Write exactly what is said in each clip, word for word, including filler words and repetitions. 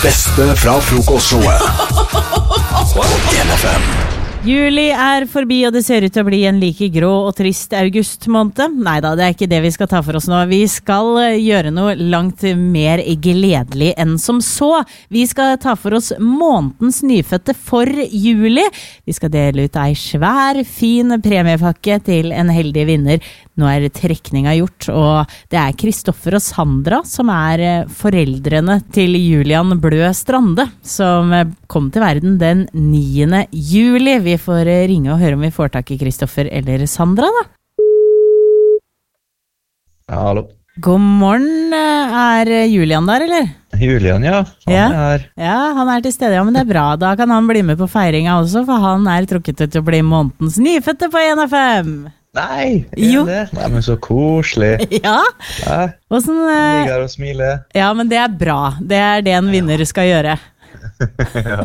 beste fra frokostshowet på en F M. Juli er forbi, og det ser ut til å bli en like grå og trist augustmåned. Neida, det er ikke det vi skal ta for oss nå. Vi skal gjøre noe langt mer gledelig enn som så. Vi skal ta for oss månedens nyfødte for juli. Vi skal dele ut ei svær, fin premiepakke til en heldig vinner. Nå er trekninga gjort, og det er Kristoffer og Sandra som er foreldrene til Julian Blø Strande, som kom til verden den niende juli. Vi får ringe og høre om vi får tak i Kristoffer eller Sandra, da. Ja, hallo. God morgen, er Julian der, eller? Julian, ja. Han ja. er Ja, han er til stede, ja, men det er bra. Da kan han bli med på feiringa også, for han er trukket ut til å bli månedens nyfødte på en F M. Nei, jo. Det? Nei, men så koselig. Ja. Ja. Hvordan, Han ligger og smiler. ja, men det er bra. Det er det en vinner skal gjøre. Ja.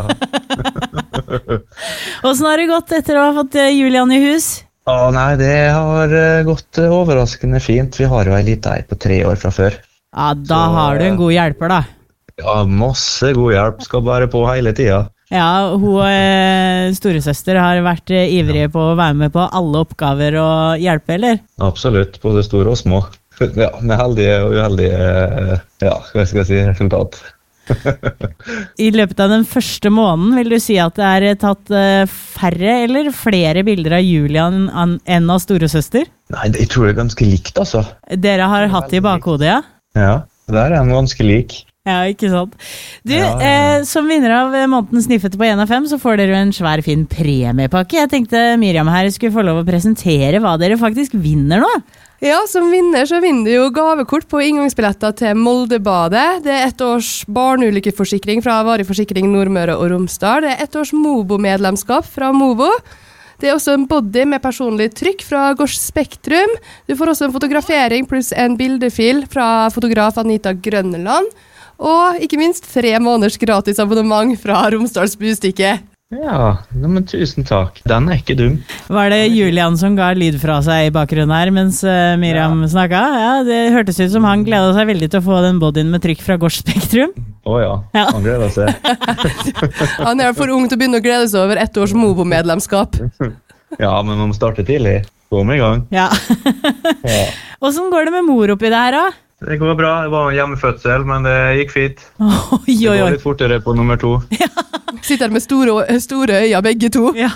Hvordan har det gått etter å ha fått Julian i hus? Å nei, det har eh, gått eh, overraskende fint. Vi har jo en liten ei på tre år fra før. Ja, da Så, har du en god hjelper, da. Ja, masse god hjelp. Skal bare på hele tiden. Ja, hun eh, storesøster har vært eh, ivrig på å være med på alle oppgaver og hjelpe, eller? Absolutt, både store og små. Ja, med heldige og uheldige, eh, ja, hva skal jeg si, resultat. I løpet av den første måneden vil du si at det er tatt eh, færre eller flere bilder av Julian an- enn av storesøster? Nei, det- jeg tror det er ganske likt, altså. Dere har hatt det i bakhodet, ja? Ja, der er han ganske lik. Ja, ikke sant. Du, Ja, ja. Eh, som vinner av månedens nyfødte på en F M, så får dere jo en svær fin premiepakke. Jeg tenkte Miriam her skulle få lov å presentere hva dere faktisk vinner nå. Ja, som vinner så vinner du jo gavekort på inngangsbilletter til Moldebadet. Det er ett års barneulykkeforsikring fra Varig Forsikring Nordmøre og Romsdal. Det er ett års Mobo-medlemskap fra Mobo. Det er også en body med personlig trykk fra Gors Spektrum. Du får også en fotografering pluss en bildefil fra fotograf Anita Grønneland. Og ikke minst tre måneders gratis abonnement fra Romsdals Bustikke. Ja, men tusen takk. Den er ikke dum. Var det Julian som ga lyd fra seg i bakgrunnen her mens uh, Miriam Ja. snakket? Ja, det hørtes ut som han gledet seg veldig til å få den bodyen med trykk fra Gors Spektrum. Å ja, Ja. han gleder seg. Han er for ung til å begynne å glede seg over ett års Mobo-medlemskap. Ja, men man må starte tidlig. Kom i gang. Ja. Ja. Hvordan går det med mor oppi det her da? Det går bra. Det var en hjemmefødsel, men det gikk fint. Oi, Det oi, går oi. litt fortere på nummer to. Sitter med store, store øyne begge to. Ja.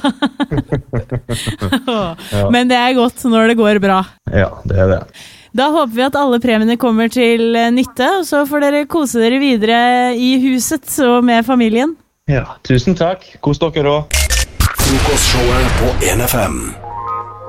Ja. Men det er godt når det går bra. Ja, det er det. Da håper vi at alle premiene kommer til eh, nytte, og så får dere kose dere videre i huset og med familien. Ja, tusen takk. Kos dere også. Frokostshowet på en F M.